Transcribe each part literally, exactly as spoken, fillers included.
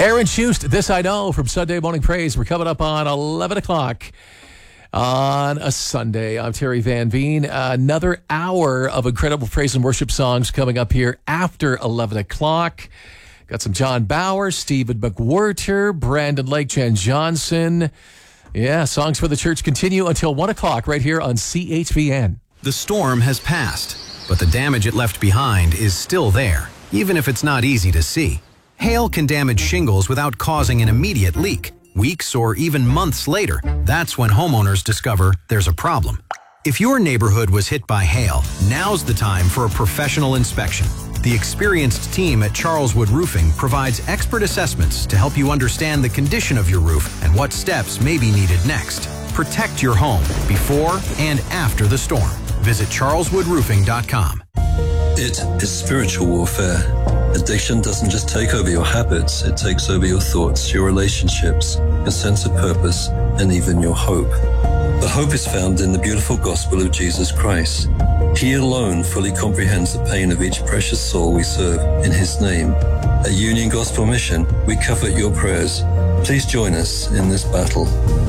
Aaron Schust, This I Know from Sunday Morning Praise. We're coming up on eleven o'clock on a Sunday. I'm Terry Van Veen. Another hour of incredible praise and worship songs coming up here after eleven o'clock. Got some John Bauer, Stephen McWhirter, Brandon Lake, Jen Johnson. Yeah, songs for the church continue until one o'clock right here on C H V N. The storm has passed, but the damage it left behind is still there, even if it's not easy to see. Hail can damage shingles without causing an immediate leak. Weeks or even months later, that's when homeowners discover there's a problem. If your neighborhood was hit by hail, now's the time for a professional inspection. The experienced team at Charleswood Roofing provides expert assessments to help you understand the condition of your roof and what steps may be needed next. Protect your home before and after the storm. Visit charleswood roofing dot com. It is spiritual warfare. Addiction doesn't just take over your habits, it takes over your thoughts, your relationships, your sense of purpose, and even your hope. The hope is found in the beautiful gospel of Jesus Christ. He alone fully comprehends the pain of each precious soul we serve in His name. At Union Gospel Mission, we covet your prayers. Please join us in this battle.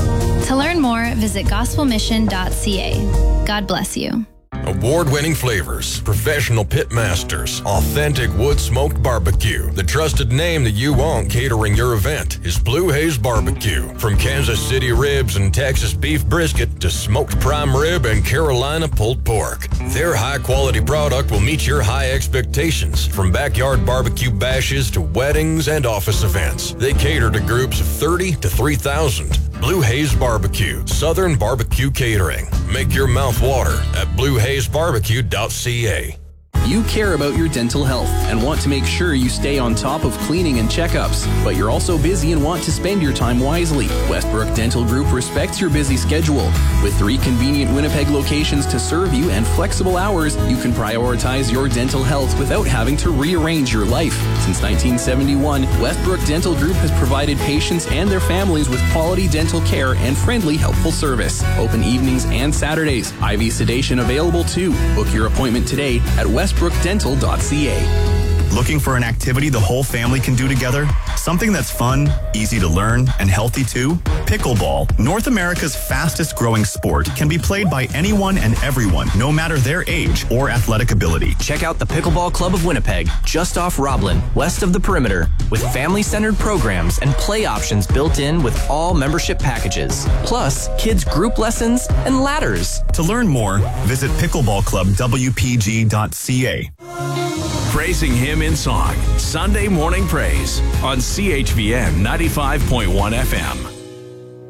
To learn more, visit gospel mission dot c a. God bless you. Award-winning flavors, professional pit masters, authentic wood-smoked barbecue. The trusted name that you want catering your event is Blue Haze Barbecue. From Kansas City ribs and Texas beef brisket to smoked prime rib and Carolina pulled pork, their high-quality product will meet your high expectations. From backyard barbecue bashes to weddings and office events, they cater to groups of thirty to three thousand. Blue Haze Barbecue, Southern Barbecue Catering. Make your mouth water at blue haze barbecue dot c a. You care about your dental health and want to make sure you stay on top of cleaning and checkups, but you're also busy and want to spend your time wisely. Westbrook Dental Group respects your busy schedule. With three convenient Winnipeg locations to serve you and flexible hours, you can prioritize your dental health without having to rearrange your life. Since nineteen seventy-one, Westbrook Dental Group has provided patients and their families with quality dental care and friendly, helpful service. Open evenings and Saturdays. I V sedation available too. Book your appointment today at westbrook dental dot c a. Looking for an activity the whole family can do together? Something that's fun, easy to learn, and healthy too? Pickleball, North America's fastest growing sport, can be played by anyone and everyone, no matter their age or athletic ability. Check out the Pickleball Club of Winnipeg, just off Roblin, west of the perimeter, with family-centered programs and play options built in with all membership packages. Plus, kids' group lessons and ladders. To learn more, visit pickleball club w p g dot c a. Praising Him in song, Sunday Morning Praise on C H V N ninety-five point one F M.